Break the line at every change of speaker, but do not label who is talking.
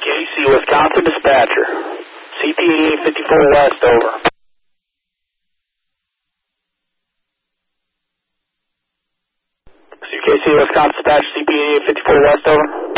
Casey, Wisconsin dispatcher. CP 54 West, over. CKC, Wisconsin dispatcher, CP 54 West, over.